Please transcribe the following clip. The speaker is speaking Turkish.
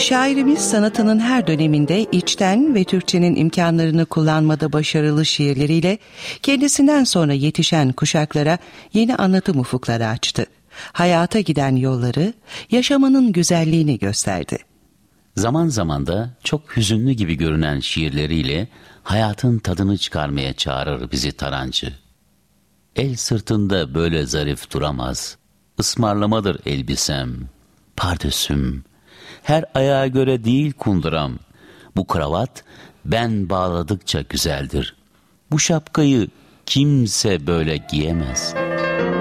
Şairimiz sanatının her döneminde içten ve Türkçenin imkanlarını kullanmada başarılı şiirleriyle kendisinden sonra yetişen kuşaklara yeni anlatım ufukları açtı. Hayata giden yolları, yaşamanın güzelliğini gösterdi. Zaman zaman da çok hüzünlü gibi görünen şiirleriyle hayatın tadını çıkarmaya çağırır bizi Tarancı. El sırtında böyle zarif duramaz, ısmarlamadır elbisem, pardösüm, her ayağa göre değil kunduram, bu kravat ben bağladıkça güzeldir, bu şapkayı kimse böyle giyemez.